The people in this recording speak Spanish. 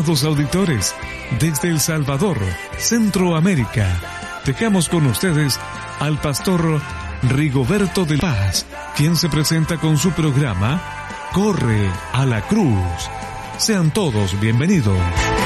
Estimados auditores, desde El Salvador, Centroamérica, dejamos con ustedes al pastor Rigoberto de Paz, quien se presenta con su programa Corre a la Cruz. Sean todos bienvenidos.